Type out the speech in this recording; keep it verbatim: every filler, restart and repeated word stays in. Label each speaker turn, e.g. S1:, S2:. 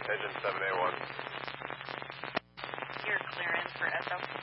S1: Engine seven A one.
S2: You're clearing for S L